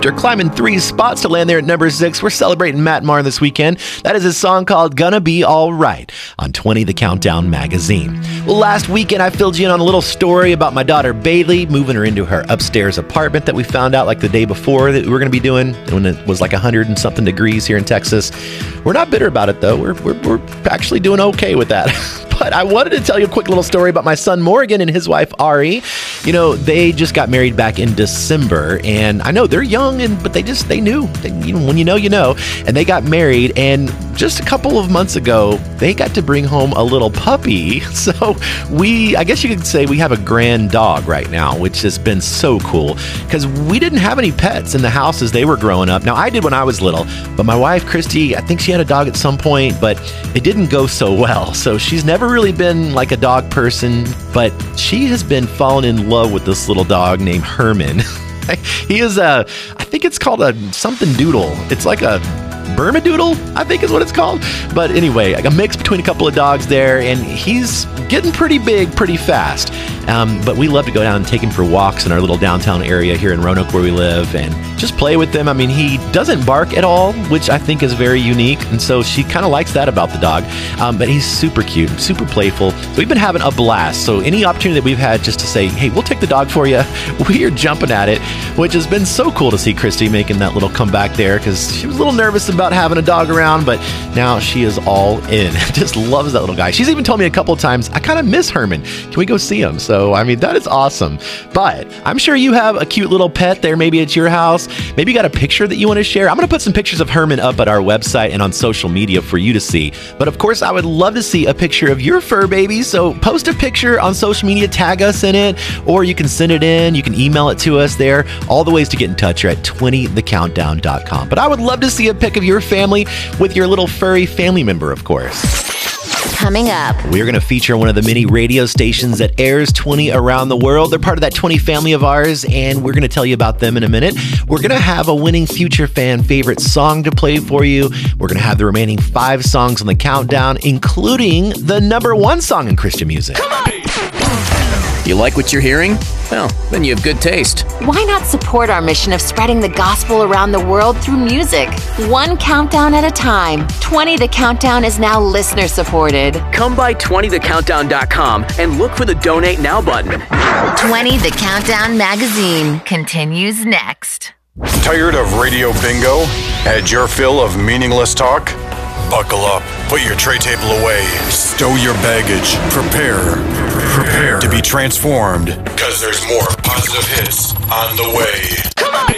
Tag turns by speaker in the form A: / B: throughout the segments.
A: after climbing 3 spots to land there at number 6. We're celebrating Matt Maher this weekend. That is his song called Gonna Be Alright on 20 The Countdown magazine. Well, last weekend I filled you in on a little story about my daughter Bailey moving her into her upstairs apartment that we found out like the day before that we were going to be doing when it was like 100 and something degrees here in Texas. We're not bitter about it though. We're actually doing okay with that. But I wanted to tell you a quick little story about my son Morgan and his wife Ari. You know, they just got married back in December, and I know they're young, but they knew. When you know, you know. And they got married, and just a couple of months ago, they got to bring home a little puppy. So I guess you could say we have a grand dog right now, which has been so cool because we didn't have any pets in the house as they were growing up. Now, I did when I was little, but my wife, Christy, I think she had a dog at some point, but it didn't go so well. So she's never really been like a dog person, but she has been falling in love with this little dog named Herman. He is I think it's called a something doodle. It's like a Bermadoodle, I think is what it's called. But anyway, like a mix between a couple of dogs there, and he's getting pretty big pretty fast. But we love to go down and take him for walks in our little downtown area here in Roanoke where we live and just play with him. I mean, he doesn't bark at all, which I think is very unique. And so she kind of likes that about the dog. But he's super cute, super playful. So we've been having a blast. So any opportunity that we've had just to say, hey, we'll take the dog for you, we are jumping at it, which has been so cool to see Christy making that little comeback there because she was a little nervous about having a dog around, but now she is all in. Just loves that little guy. She's even told me a couple of times, I kind of miss Herman. Can we go see him? So, I mean, that is awesome. But I'm sure you have a cute little pet there, maybe at your house. Maybe you got a picture that you want to share. I'm going to put some pictures of Herman up at our website and on social media for you to see. But of course, I would love to see a picture of your fur baby. So post a picture on social media, tag us in it, or you can send it in. You can email it to us there. All the ways to get in touch are at 20thecountdown.com. But I would love to see a pic of your family with your little furry family member, of course.
B: Coming up,
A: we're going to feature one of the many radio stations that airs 20 around the world. They're part of that 20 family of ours, and we're going to tell you about them in a minute. We're going to have a winning Future Fan favorite song to play for you. We're going to have the remaining 5 songs on the countdown, including the #1 song in Christian music.
C: Come on! You like what you're hearing? Well, then you have good taste.
B: Why not support our mission of spreading the gospel around the world through music? 1 countdown at a time. 20 The Countdown is now listener supported.
C: Come by 20thecountdown.com and look for the Donate Now button.
B: 20 The Countdown magazine continues next.
D: Tired of radio bingo? Had your fill of meaningless talk? Buckle up, put your tray table away, stow your baggage, prepare to be transformed, because there's more positive hits on the way.
C: Come on!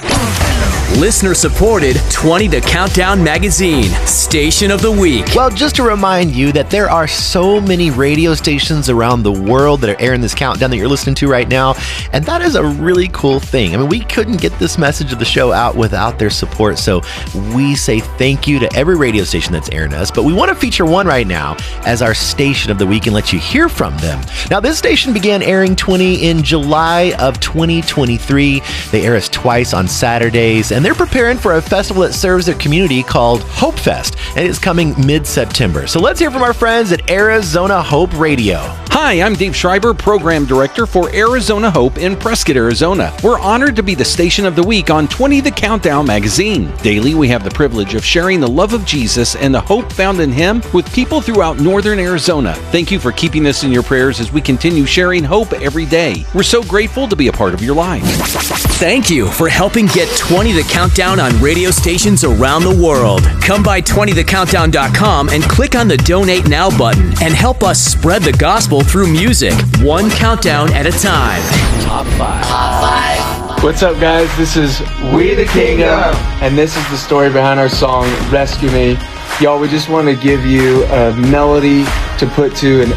C: Listener supported 20 The Countdown magazine, Station of the Week.
A: Well, just to remind you that there are so many radio stations around the world that are airing this countdown that you're listening to right now, and that is a really cool thing. I mean, we couldn't get this message of the show out without their support, so we say thank you to every radio station that's airing us, but we want to feature one right now as our Station of the Week and let you hear from them. Now, this station began airing 20 in July of 2023. They air us twice on Saturdays, and they're preparing for a festival that serves their community called Hope Fest, and it's coming mid-September. So let's hear from our friends at Arizona Hope Radio.
E: Hi, I'm Dave Schreiber, Program Director for Arizona Hope in Prescott, Arizona. We're honored to be the Station of the Week on 20 The Countdown magazine. Daily, we have the privilege of sharing the love of Jesus and the hope found in Him with people throughout northern Arizona. Thank you for keeping us in your prayers as we continue sharing hope every day. We're so grateful to be a part of your life.
C: Thank you for helping get 20 The Countdown on radio stations around the world. Come by 20thecountdown.com and click on the Donate Now button and help us spread the gospel through music, 1 countdown at a time.
A: Top 5.
F: What's up, guys? This is We the Kingdom, and this is the story behind our song, Rescue Me. Y'all, we just want to give you a melody to put to an